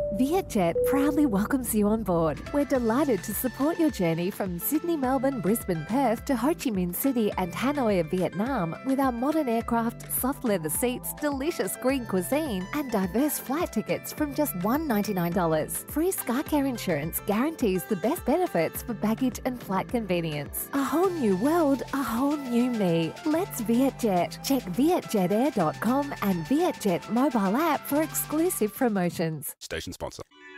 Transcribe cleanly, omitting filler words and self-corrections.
Vietjet proudly welcomes you on board. We're delighted to support your journey from Sydney, Melbourne, Brisbane, Perth to Ho Chi Minh City and Hanoi of Vietnam with our modern aircraft, soft leather seats, delicious green cuisine and diverse flight tickets from just $199. Free SkyCare insurance guarantees the best benefits for baggage and flight convenience. A whole new world, a whole new me. Let's Vietjet. Check vietjetair.com and Vietjet mobile app for exclusive promotions. Station sponsor.